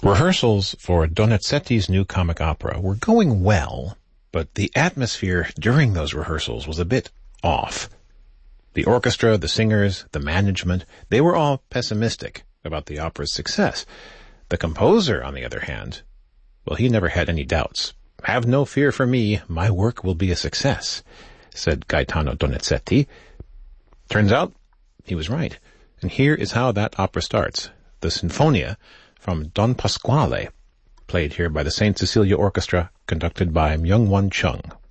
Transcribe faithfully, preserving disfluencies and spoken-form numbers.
Rehearsals for Donizetti's new comic opera were going well, but the atmosphere during those rehearsals was a bit off. The orchestra, the singers, the management, they were all pessimistic about the opera's success. The composer, on the other hand, well, he never had any doubts. "Have no fear for me, my work will be a success," said Gaetano Donizetti. Turns out, he was right. And here is how that opera starts. The Sinfonia from Don Pasquale, played here by the Saint Cecilia Orchestra, conducted by Myung-Won Chung.